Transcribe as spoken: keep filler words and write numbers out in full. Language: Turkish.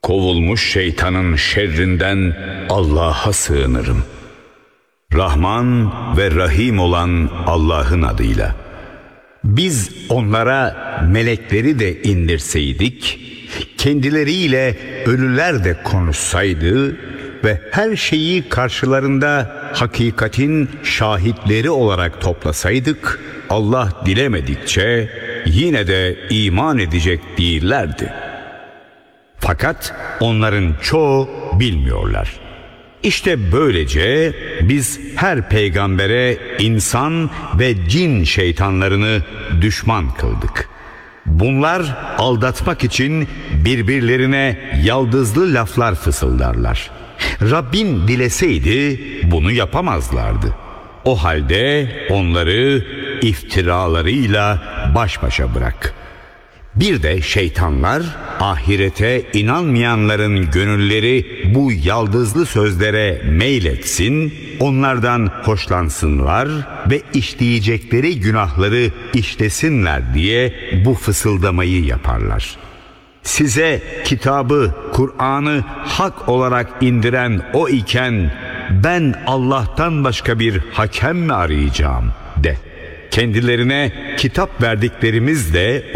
kovulmuş şeytanın şerrinden Allah'a sığınırım. Rahman ve Rahim olan Allah'ın adıyla. Biz onlara melekleri de indirseydik, kendileriyle ölüler de konuşsaydı ve her şeyi karşılarında hakikatin şahitleri olarak toplasaydık, Allah dilemedikçe yine de iman edecek değillerdi. Fakat onların çoğu bilmiyorlar. İşte böylece biz her peygambere insan ve cin şeytanlarını düşman kıldık. Bunlar aldatmak için birbirlerine yaldızlı laflar fısıldarlar. Rabbin dileseydi bunu yapamazlardı. O halde onları iftiralarıyla baş başa bırak. Bir de şeytanlar ahirete inanmayanların gönülleri bu yaldızlı sözlere meyletsin, onlardan hoşlansınlar ve işleyecekleri günahları işlesinler diye bu fısıldamayı yaparlar. Size kitabı, Kur'an'ı hak olarak indiren o iken ben Allah'tan başka bir hakem mi arayacağım de. Kendilerine kitap verdiklerimiz de